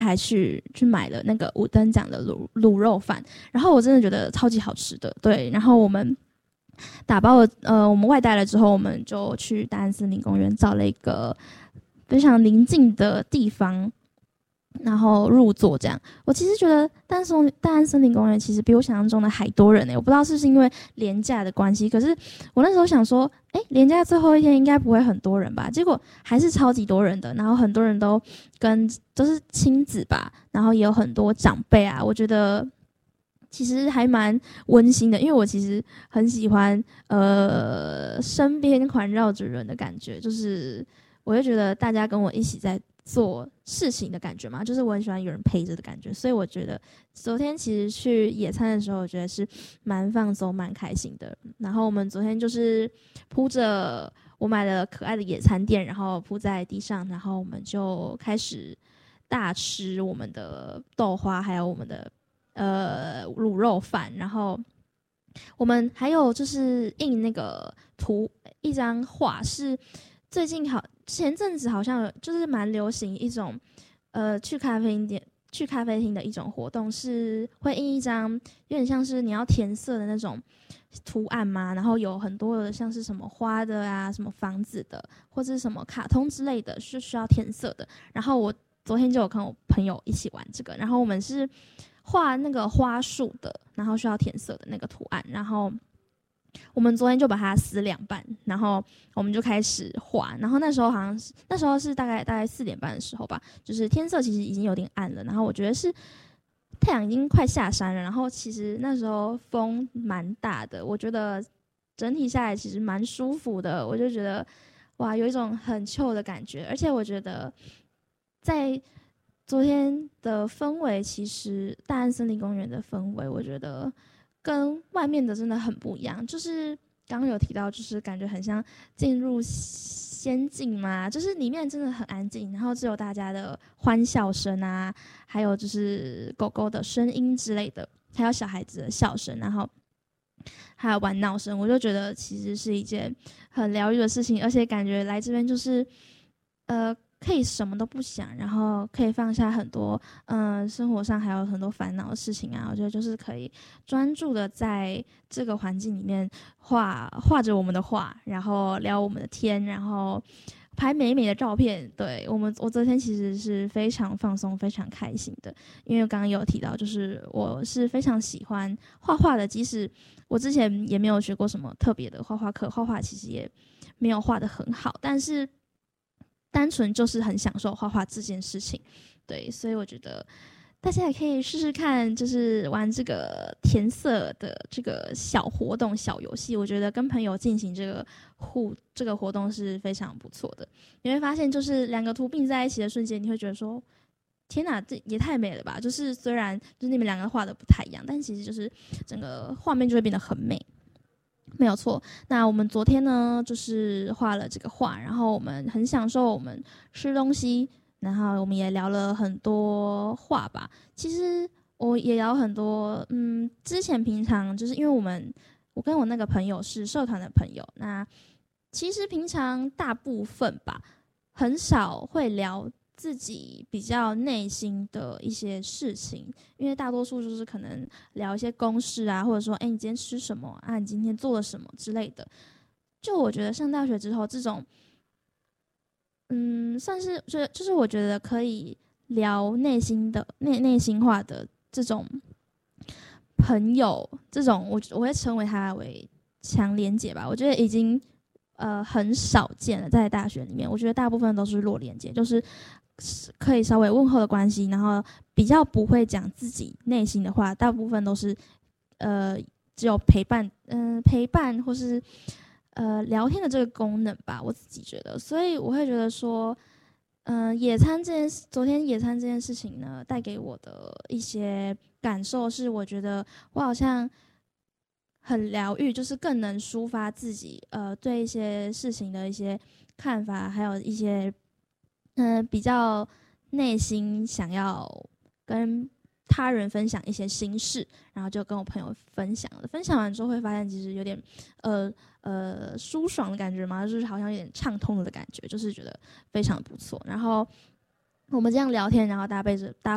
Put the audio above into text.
还去买了那个五灯奖的卤肉饭，然后我真的觉得超级好吃的。对，然后我们打包了，我们外带了之后，我们就去大安森林公园找了一个非常宁静的地方，然后入座这样。我其实觉得大安森林公园其实比我想象中的还多人呢、我不知道是不是因为连假的关系，可是我那时候想说，连假最后一天应该不会很多人吧？结果还是超级多人的，然后很多人都是亲子吧，然后也有很多长辈啊，我觉得。其实还蛮温馨的，因为我其实很喜欢身边环绕着人的感觉，就是我会觉得大家跟我一起在做事情的感觉嘛，就是我很喜欢有人陪着的感觉，所以我觉得昨天其实去野餐的时候，我觉得是蛮放松、蛮开心的。然后我们昨天就是铺着我买了可爱的野餐垫，然后铺在地上，然后我们就开始大吃我们的豆花，还有我们的卤肉饭，然后我们还有就是印那个一张画，是最近前阵子好像就是蛮流行一种去咖啡店。去咖啡厅的一种活动是会印一张有点像是你要填色的那种图案嘛，然后有很多的像是什么花的啊、什么房子的，或者是什么卡通之类的，是需要填色的。然后我昨天就有跟我朋友一起玩这个，然后我们是画那个花束的，然后需要填色的那个图案，然后我们昨天就把它撕两半，然后我们就开始画。然后那时候是大概4点半的时候吧，就是天色其实已经有点暗了，然后我觉得是太阳已经快下山了，然后其实那时候风蛮大的，我觉得整体下来其实蛮舒服的，我就觉得哇，有一种很 chill 的感觉，而且我觉得在昨天的氛围，其实大安森林公园的氛围，我觉得跟外面的真的很不一样。就是刚刚有提到，就是感觉很像进入仙境嘛，就是里面真的很安静，然后只有大家的欢笑声啊，还有就是狗狗的声音之类的，还有小孩子的笑声，然后还有玩闹声，我就觉得其实是一件很疗愈的事情，而且感觉来这边就是可以什么都不想，然后可以放下很多生活上还有很多烦恼的事情啊。我觉得就是可以专注的在这个环境里面画着我们的画，然后聊我们的天，然后拍美美的照片。对，我昨天其实是非常放松、非常开心的，因为刚刚有提到，就是我是非常喜欢画画的，即使我之前也没有学过什么特别的画画课，画画其实也没有画得很好，但是单纯就是很享受画画这件事情。对，所以我觉得大家也可以试试看，就是玩这个填色的这个小活动、小游戏。我觉得跟朋友进行这个活动是非常不错的。你会发现，就是两个图并在一起的瞬间，你会觉得说：“天哪，这也太美了吧！”就是虽然就是你们两个画的不太一样，但其实就是整个画面就会变得很美。没有错。那我们昨天呢，就是画了这个画，然后我们很享受我们吃东西，然后我们也聊了很多话吧。其实我也聊很多，之前平常就是因为我跟我那个朋友是社团的朋友，那其实平常大部分吧，很少会聊自己比较内心的一些事情，因为大多数就是可能聊一些公事啊，或者说，你今天吃什么啊？你今天做了什么之类的。就我觉得上大学之后，这种算是就是我觉得可以聊内心话的这种朋友，这种我会称为他为强连结吧。我觉得已经很少见了，在大学里面，我觉得大部分都是弱连结，就是可以稍微问候的关系，然后比较不会讲自己内心的话，大部分都是呃只有陪伴或是聊天的这个功能吧，我自己觉得，所以我会觉得说。昨天野餐这件事情呢，带给我的一些感受是，我觉得我好像很疗愈，就是更能抒发自己对一些事情的一些看法，还有一些比较内心想要跟他人分享一些心事，然后就跟我朋友分享了。分享完之后会发现，其实有点舒爽的感觉嘛，就是好像有点畅通了的感觉，就是觉得非常不错。然后我们这样聊天，然后搭